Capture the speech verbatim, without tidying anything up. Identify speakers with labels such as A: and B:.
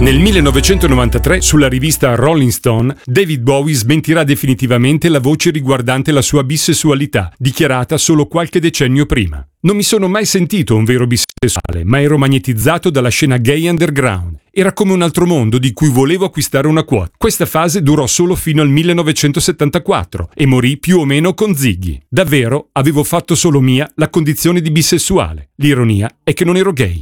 A: Nel millenovecentonovantatré, sulla rivista Rolling Stone, David Bowie smentirà definitivamente la voce riguardante la sua bisessualità, dichiarata solo qualche decennio prima. Non mi sono mai sentito un vero bisessuale, ma ero magnetizzato dalla scena gay underground. Era come un altro mondo di cui volevo acquistare una quota. Questa fase durò solo fino al millenovecentosettantaquattro e morì più o meno con Ziggy. Davvero, avevo fatto solo mia la condizione di bisessuale. L'ironia è che non ero gay.